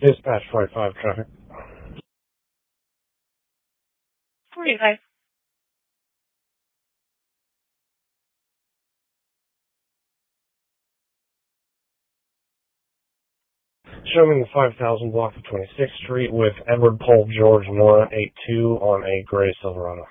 Dispatch 45 traffic. 45. Show me the 5000 block of 26th Street with Edward Paul George Nora 82 on a gray Silverado.